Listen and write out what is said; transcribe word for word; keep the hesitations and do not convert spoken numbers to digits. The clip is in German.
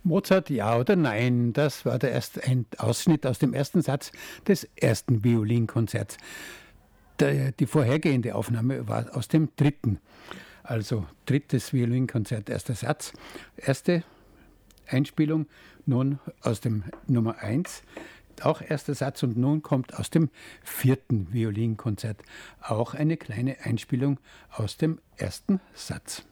Mozart, ja oder nein? Das war der erste, ein Ausschnitt aus dem ersten Satz des ersten Violinkonzerts. Der, die vorhergehende Aufnahme war aus dem dritten. Also drittes Violinkonzert, erster Satz. Erste Einspielung nun aus dem Nummer eins, auch erster Satz, und nun kommt aus dem vierten Violinkonzert auch eine kleine Einspielung aus dem ersten Satz.